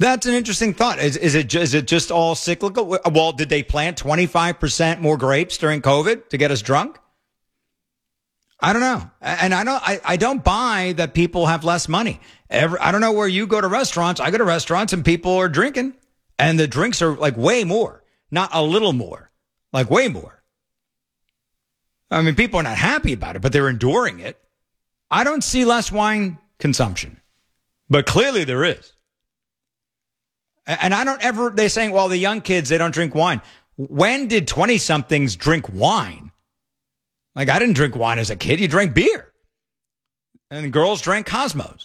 That's an interesting thought. Is it just all cyclical? Well, did they plant 25% more grapes during COVID to get us drunk? I don't know. And I don't buy that people have less money. I don't know where you go to restaurants. I go to restaurants and people are drinking and the drinks are like way more, not a little more, like way more. I mean, people are not happy about it, but they're enduring it. I don't see less wine consumption, but clearly there is. And I don't ever, they're saying, well, the young kids, they don't drink wine. When did 20-somethings drink wine? Like, I didn't drink wine as a kid. You drank beer. And girls drank Cosmos.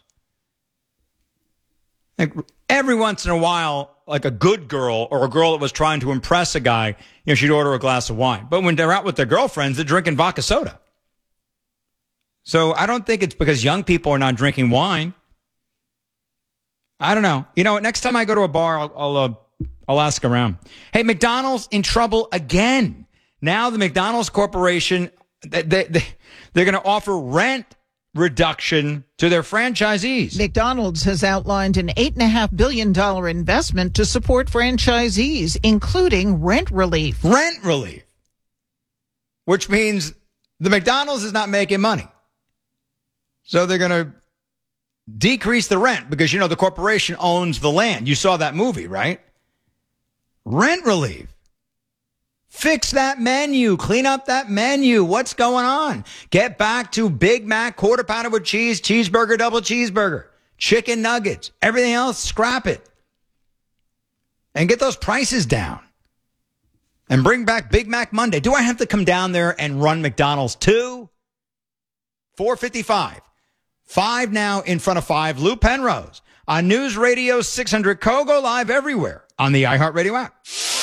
Like, every once in a while, like a good girl or a girl that was trying to impress a guy, she'd order a glass of wine. But when they're out with their girlfriends, they're drinking vodka soda. So I don't think it's because young people are not drinking wine. I don't know. You know what? Next time I go to a bar, I'll ask around. Hey, McDonald's in trouble again. Now the McDonald's Corporation, they're going to offer rent reduction to their franchisees. McDonald's has outlined an $8.5 billion investment to support franchisees, including rent relief. Rent relief. Which means the McDonald's is not making money. So they're going to decrease the rent because, the corporation owns the land. You saw that movie, right? Rent relief. Fix that menu. Clean up that menu. What's going on? Get back to Big Mac, quarter pounder with cheese, cheeseburger, double cheeseburger, chicken nuggets, everything else, scrap it. And get those prices down. And bring back Big Mac Monday. Do I have to come down there and run McDonald's too? 455. 5 now in front of 5. Lou Penrose on News Radio 600 Kogo, live everywhere on the iHeartRadio app.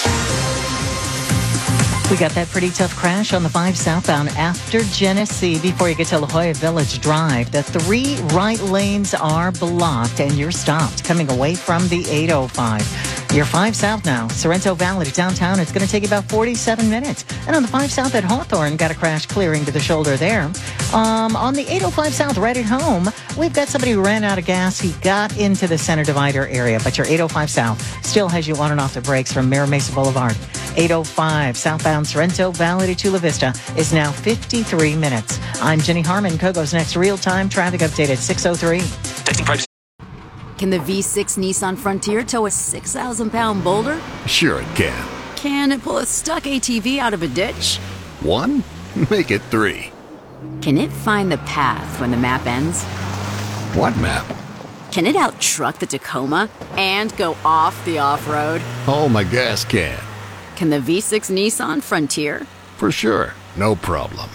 We got that pretty tough crash on the 5 southbound after Genesee before you get to La Jolla Village Drive. The 3 right lanes are blocked and you're stopped coming away from the 805. You're 5 south now, Sorrento Valley to downtown. It's going to take you about 47 minutes. And on the 5 south at Hawthorne, got a crash clearing to the shoulder there. On the 805 south right at home, we've got somebody who ran out of gas. He got into the center divider area, but your 805 south still has you on and off the brakes from Mira Mesa Boulevard. 805 southbound Sorrento Valley to Chula Vista is now 53 minutes. I'm Jenny Harmon. Kogo's next real-time traffic update at 6:03. Texting privacy. Can the V6 Nissan Frontier tow a 6,000-pound boulder? Sure it can. Can it pull a stuck ATV out of a ditch? 1? Make it 3. Can it find the path when the map ends? What map? Can it out-truck the Tacoma and go off the off-road? Oh, my gas can. Can the V6 Nissan Frontier? For sure. No problem.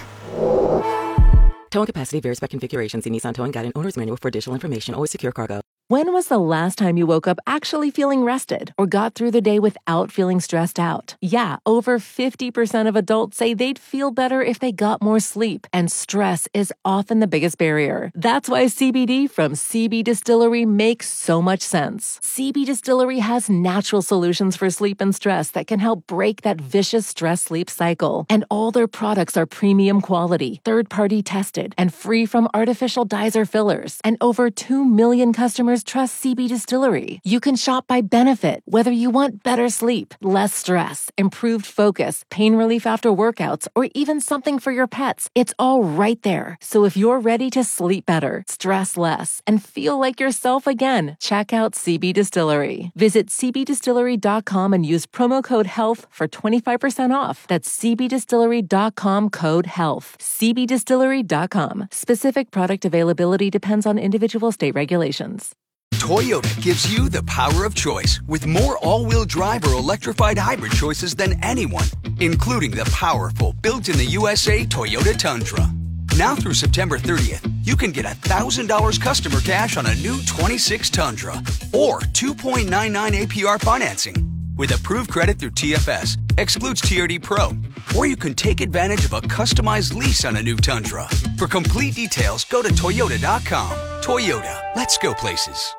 Towing capacity varies by configuration. See Nissan Towing Guide and Owner's Manual for additional information. Always secure cargo. When was the last time you woke up actually feeling rested or got through the day without feeling stressed out? Yeah, over 50% of adults say they'd feel better if they got more sleep, and stress is often the biggest barrier. That's why CBD from CB Distillery makes so much sense. CB Distillery has natural solutions for sleep and stress that can help break that vicious stress-sleep cycle. And all their products are premium quality, third-party tested, and free from artificial dyes or fillers. And over 2 million customers trust CB Distillery. You can shop by benefit, whether you want better sleep, less stress, improved focus, pain relief after workouts, or even something for your pets. It's all right there. So if you're ready to sleep better, stress less, and feel like yourself again, check out CB Distillery. Visit cbdistillery.com and use promo code HEALTH for 25% off. That's cbdistillery.com code HEALTH. cbdistillery.com. Specific product availability depends on individual state regulations. Toyota gives you the power of choice with more all-wheel drive or electrified hybrid choices than anyone, including the powerful built-in-the-USA Toyota Tundra. Now through September 30th, you can get $1,000 customer cash on a new 26 Tundra or 2.99 APR financing with approved credit through TFS, excludes TRD Pro, or you can take advantage of a customized lease on a new Tundra. For complete details, go to Toyota.com. Toyota, let's go places.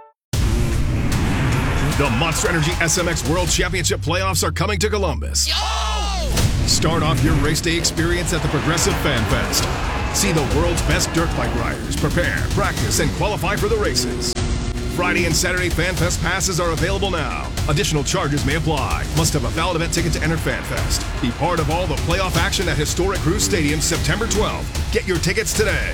The Monster Energy SMX World Championship playoffs are coming to Columbus. Start off your race day experience at the Progressive Fan Fest. See the world's best dirt bike riders prepare, practice, and qualify for the races. Friday and Saturday FanFest passes are available now. Additional charges may apply. Must have a valid event ticket to enter FanFest. Be part of all the playoff action at historic Crew Stadium September 12th. Get your tickets today.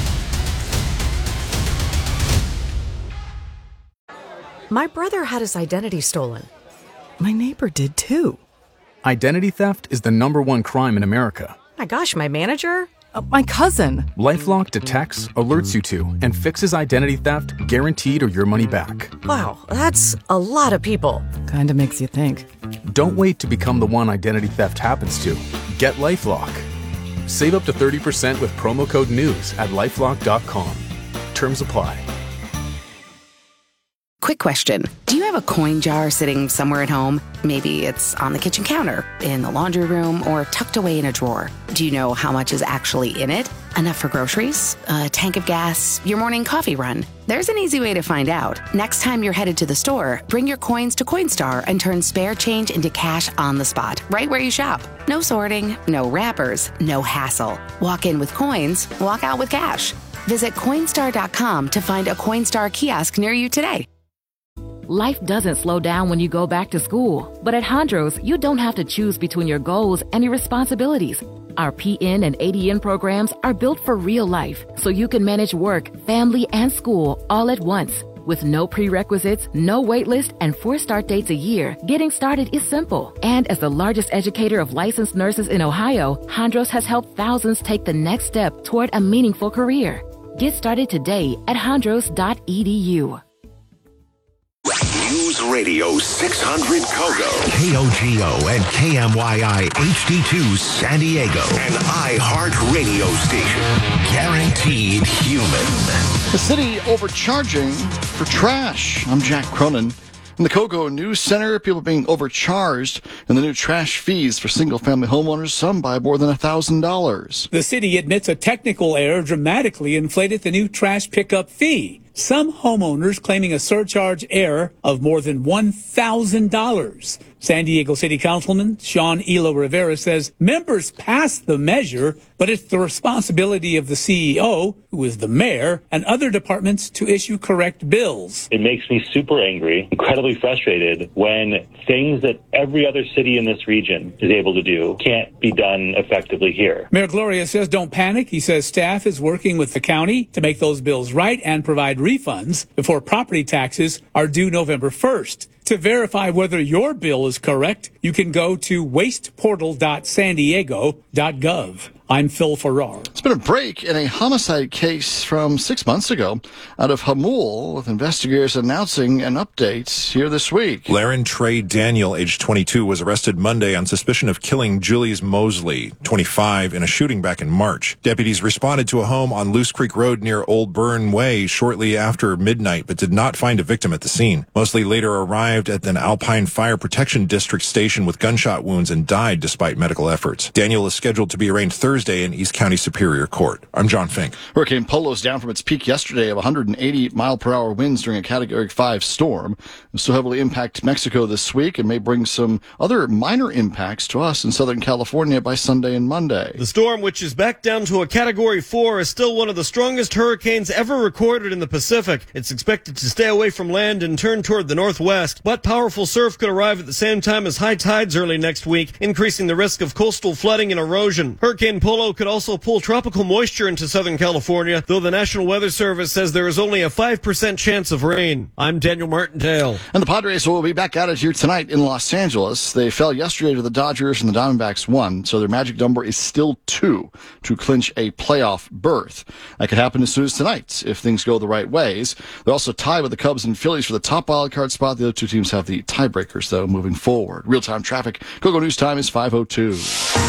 My brother had his identity stolen. My neighbor did too. Identity theft is the #1 crime in America. My gosh, my manager? My cousin. LifeLock detects, alerts you to, and fixes identity theft guaranteed or your money back. Wow, that's a lot of people. Kinda makes you think. Don't wait to become the one identity theft happens to. Get LifeLock. Save up to 30% with promo code NEWS at LifeLock.com. Terms apply. Quick question. Do you have a coin jar sitting somewhere at home? Maybe it's on the kitchen counter, in the laundry room, or tucked away in a drawer. Do you know how much is actually in it? Enough for groceries? A tank of gas? Your morning coffee run? There's an easy way to find out. Next time you're headed to the store, bring your coins to Coinstar and turn spare change into cash on the spot, right where you shop. No sorting, no wrappers, no hassle. Walk in with coins, walk out with cash. Visit Coinstar.com to find a Coinstar kiosk near you today. Life doesn't slow down when you go back to school. But at Hondros, you don't have to choose between your goals and your responsibilities. Our PN and ADN programs are built for real life, so you can manage work, family, and school all at once. With no prerequisites, no waitlist, and 4 start dates a year, getting started is simple. And as the largest educator of licensed nurses in Ohio, Hondros has helped thousands take the next step toward a meaningful career. Get started today at hondros.edu. News Radio 600 Kogo, KOGO and KMYI HD2 San Diego, an iHeart radio station. Guaranteed human. The city overcharging for trash. I'm Jack Cronin. In the Kogo News Center, people being overcharged in the new trash fees for single-family homeowners, some by more than $1,000. The city admits a technical error dramatically inflated the new trash pickup fee. Some homeowners claiming a surcharge error of more than $1,000. San Diego City Councilman Sean Elo Rivera says members passed the measure, but it's the responsibility of the CEO, who is the mayor, and other departments to issue correct bills. It makes me super angry, incredibly frustrated when things that every other city in this region is able to do can't be done effectively here. Mayor Gloria says don't panic. He says staff is working with the county to make those bills right and provide refunds before property taxes are due November 1st. To verify whether your bill is correct, you can go to wasteportal.sandiego.gov. I'm Phil Farrar. It's been a break in a homicide case from 6 months ago out of Hamul, with investigators announcing an update here this week. Laren Trey Daniel, age 22, was arrested Monday on suspicion of killing Julius Mosley, 25, in a shooting back in March. Deputies responded to a home on Loose Creek Road near Old Burn Way shortly after midnight, but did not find a victim at the scene. Mosley later arrived at an Alpine Fire Protection District station with gunshot wounds and died despite medical efforts. Daniel is scheduled to be arraigned Thursday in East County Superior Court. I'm John Fink. Hurricane Polo's down from its peak yesterday of 180 mile-per-hour winds during a Category 5 storm. It will still heavily impact Mexico this week and may bring some other minor impacts to us in Southern California by Sunday and Monday. The storm, which is back down to a Category 4, is still one of the strongest hurricanes ever recorded in the Pacific. It's expected to stay away from land and turn toward the northwest, but powerful surf could arrive at the same time as high tides early next week, increasing the risk of coastal flooding and erosion. Hurricane Polo could also pull tropical moisture into Southern California, though the National Weather Service says there is only a 5% chance of rain. I'm Daniel Martindale. And the Padres will be back at it here tonight in Los Angeles. They fell yesterday to the Dodgers and the Diamondbacks won, so their magic number is still 2 to clinch a playoff berth. That could happen as soon as tonight if things go the right ways. They're also tied with the Cubs and Phillies for the top wild card spot. The other two teams have the tiebreakers, though, moving forward. Real-time traffic. Kogo News time is 5:02.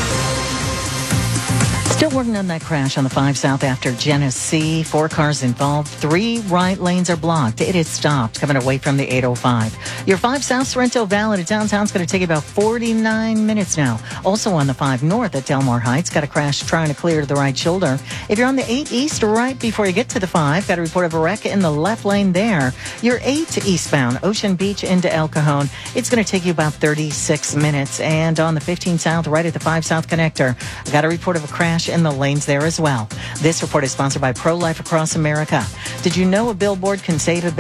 Still working on that crash on the 5 South after Genesee. 4 cars involved. 3 right lanes are blocked. It has stopped coming away from the 805. Your 5 South Sorrento Valley to downtown's going to take you about 49 minutes now. Also on the 5 North at Delmar Heights, got a crash trying to clear to the right shoulder. If you're on the 8 East right before you get to the 5, got a report of a wreck in the left lane there. Your 8 eastbound, Ocean Beach into El Cajon, it's going to take you about 36 minutes. And on the 15 South, right at the 5 South connector, I got a report of a crash in the lanes there as well. This report is sponsored by Pro-Life Across America. Did you know a billboard can save a